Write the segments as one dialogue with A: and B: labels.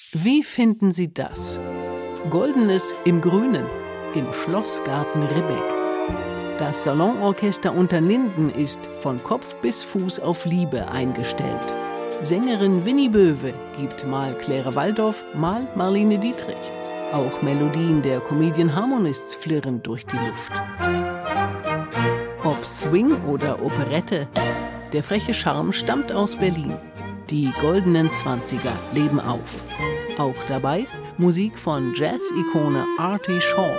A: Wie finden Sie das? Goldenes im Grünen, im Schlossgarten Ribbeck. Das Salonorchester Unterlinden ist von Kopf bis Fuß auf Liebe eingestellt. Sängerin Winnie Böwe gibt mal Claire Waldoff, mal Marlene Dietrich. Auch Melodien der Comedian Harmonists flirren durch die Luft. Ob Swing oder Operette, der freche Charme stammt aus Berlin. Die goldenen 20er leben auf. Auch dabei Musik von Jazz-Ikone Artie Shaw.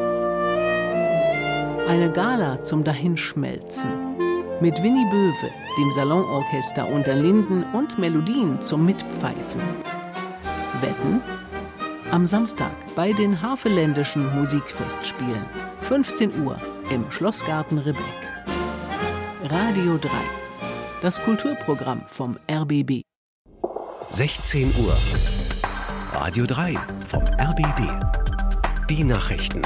A: Eine Gala zum Dahinschmelzen. Mit Winnie Böwe, dem Salonorchester Unterlinden und Melodien zum Mitpfeifen. Wetten? Am Samstag bei den Havelländischen Musikfestspielen. 15 Uhr im Schlossgarten Ribbeck. Radio 3. Das Kulturprogramm vom RBB.
B: 16 Uhr. Radio 3 vom RBB. Die Nachrichten.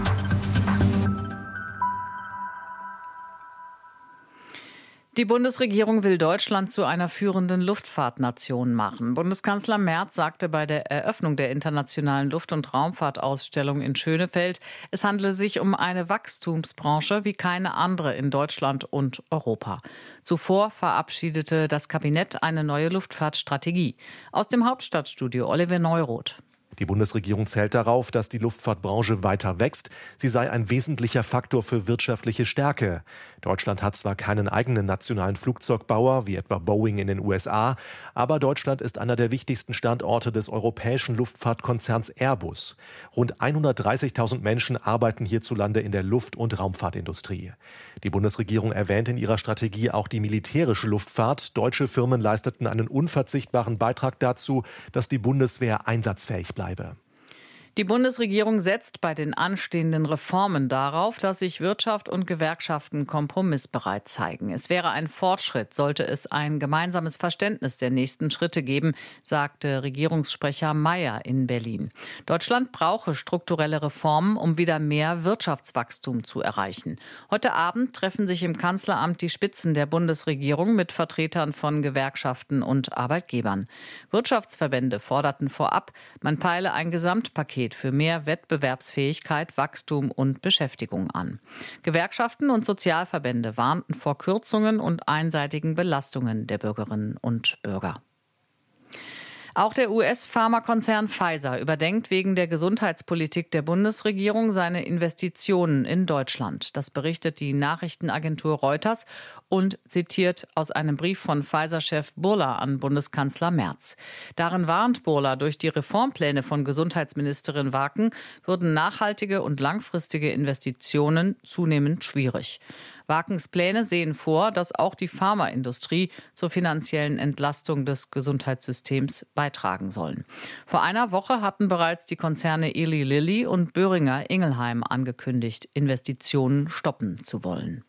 C: Die Bundesregierung will Deutschland zu einer führenden Luftfahrtnation machen. Bundeskanzler Merz sagte bei der Eröffnung der internationalen Luft- und Raumfahrtausstellung in Schönefeld, es handle sich um eine Wachstumsbranche wie keine andere in Deutschland und Europa. Zuvor verabschiedete das Kabinett eine neue Luftfahrtstrategie. Aus dem Hauptstadtstudio Oliver Neuroth.
D: Die Bundesregierung zählt darauf, dass die Luftfahrtbranche weiter wächst. Sie sei ein wesentlicher Faktor für wirtschaftliche Stärke. Deutschland hat zwar keinen eigenen nationalen Flugzeugbauer, wie etwa Boeing in den USA, aber Deutschland ist einer der wichtigsten Standorte des europäischen Luftfahrtkonzerns Airbus. Rund 130.000 Menschen arbeiten hierzulande in der Luft- und Raumfahrtindustrie. Die Bundesregierung erwähnt in ihrer Strategie auch die militärische Luftfahrt. Deutsche Firmen leisteten einen unverzichtbaren Beitrag dazu, dass die Bundeswehr einsatzfähig bleibe.
C: Die Bundesregierung setzt bei den anstehenden Reformen darauf, dass sich Wirtschaft und Gewerkschaften kompromissbereit zeigen. Es wäre ein Fortschritt, sollte es ein gemeinsames Verständnis der nächsten Schritte geben, sagte Regierungssprecher Mayer in Berlin. Deutschland brauche strukturelle Reformen, um wieder mehr Wirtschaftswachstum zu erreichen. Heute Abend treffen sich im Kanzleramt die Spitzen der Bundesregierung mit Vertretern von Gewerkschaften und Arbeitgebern. Wirtschaftsverbände forderten vorab, man peile ein Gesamtpaket für mehr Wettbewerbsfähigkeit, Wachstum und Beschäftigung an. Gewerkschaften und Sozialverbände warnten vor Kürzungen und einseitigen Belastungen der Bürgerinnen und Bürger. Auch der US-Pharmakonzern Pfizer überdenkt wegen der Gesundheitspolitik der Bundesregierung seine Investitionen in Deutschland. Das berichtet die Nachrichtenagentur Reuters und zitiert aus einem Brief von Pfizer-Chef Burla an Bundeskanzler Merz. Darin warnt Burla, durch die Reformpläne von Gesundheitsministerin Waken würden nachhaltige und langfristige Investitionen zunehmend schwierig. Wakens Pläne sehen vor, dass auch die Pharmaindustrie zur finanziellen Entlastung des Gesundheitssystems beitragen sollen. Vor einer Woche hatten bereits die Konzerne Eli Lilly und Boehringer Ingelheim angekündigt, Investitionen stoppen zu wollen.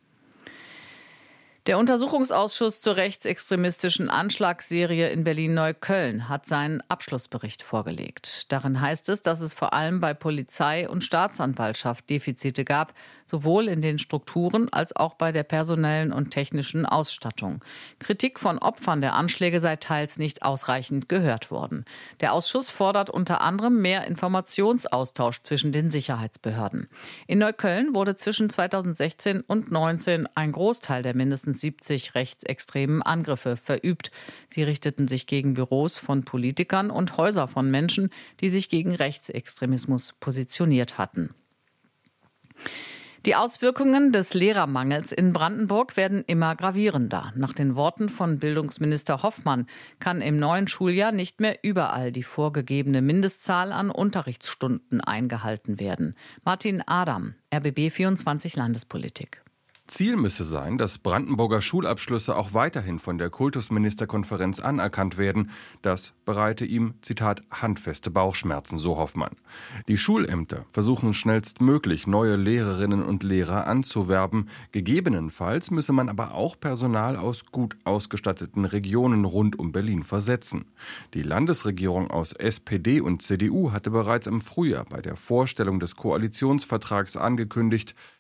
C: Der Untersuchungsausschuss zur rechtsextremistischen Anschlagsserie in Berlin-Neukölln hat seinen Abschlussbericht vorgelegt. Darin heißt es, dass es vor allem bei Polizei und Staatsanwaltschaft Defizite gab, sowohl in den Strukturen als auch bei der personellen und technischen Ausstattung. Kritik von Opfern der Anschläge sei teils nicht ausreichend gehört worden. Der Ausschuss fordert unter anderem mehr Informationsaustausch zwischen den Sicherheitsbehörden. In Neukölln wurde zwischen 2016 und 2019 ein Großteil der mindestens 70 rechtsextremen Angriffe verübt. Sie richteten sich gegen Büros von Politikern und Häuser von Menschen, die sich gegen Rechtsextremismus positioniert hatten. Die Auswirkungen des Lehrermangels in Brandenburg werden immer gravierender. Nach den Worten von Bildungsminister Hoffmann kann im neuen Schuljahr nicht mehr überall die vorgegebene Mindestzahl an Unterrichtsstunden eingehalten werden. Martin Adam, RBB 24 Landespolitik.
E: Ziel müsse sein, dass Brandenburger Schulabschlüsse auch weiterhin von der Kultusministerkonferenz anerkannt werden. Das bereite ihm, Zitat, handfeste Bauchschmerzen, so Hoffmann. Die Schulämter versuchen schnellstmöglich neue Lehrerinnen und Lehrer anzuwerben. Gegebenenfalls müsse man aber auch Personal aus gut ausgestatteten Regionen rund um Berlin versetzen. Die Landesregierung aus SPD und CDU hatte bereits im Frühjahr bei der Vorstellung des Koalitionsvertrags angekündigt,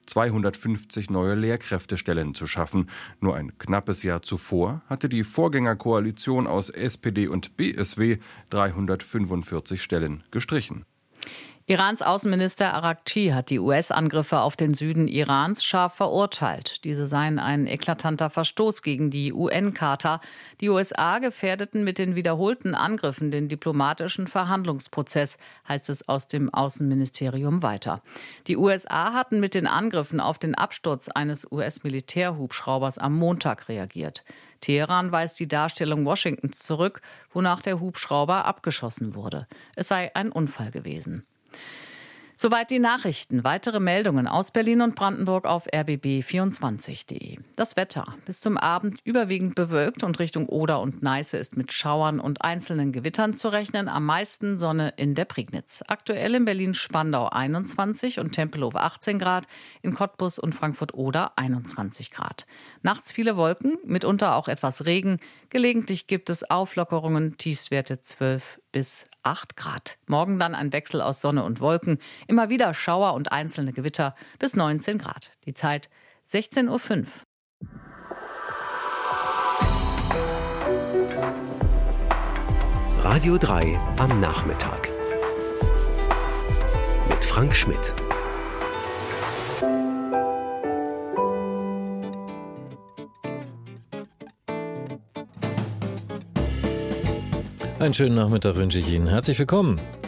E: 250 neue Lehrkräftestellen zu schaffen. Nur ein knappes Jahr zuvor hatte die Vorgängerkoalition aus SPD und BSW 345 Stellen gestrichen.
C: Irans Außenminister Araghchi hat die US-Angriffe auf den Süden Irans scharf verurteilt. Diese seien ein eklatanter Verstoß gegen die UN-Charta. Die USA gefährdeten mit den wiederholten Angriffen den diplomatischen Verhandlungsprozess, heißt es aus dem Außenministerium weiter. Die USA hatten mit den Angriffen auf den Absturz eines US-Militärhubschraubers am Montag reagiert. Teheran weist die Darstellung Washingtons zurück, wonach der Hubschrauber abgeschossen wurde. Es sei ein Unfall gewesen. Soweit die Nachrichten. Weitere Meldungen aus Berlin und Brandenburg auf rbb24.de. Das Wetter. Bis zum Abend überwiegend bewölkt und Richtung Oder und Neiße ist mit Schauern und einzelnen Gewittern zu rechnen. Am meisten Sonne in der Prignitz. Aktuell in Berlin-Spandau 21 und Tempelhof 18 Grad, in Cottbus und Frankfurt-Oder 21 Grad. Nachts viele Wolken, mitunter auch etwas Regen. Gelegentlich gibt es Auflockerungen, Tiefstwerte 12 bis 8 Grad. Morgen dann ein Wechsel aus Sonne und Wolken. Immer wieder Schauer und einzelne Gewitter bis 19 Grad. Die Zeit 16:05 Uhr.
B: Radio 3 am Nachmittag. Mit Frank Schmidt.
F: Einen schönen Nachmittag wünsche ich Ihnen. Herzlich willkommen.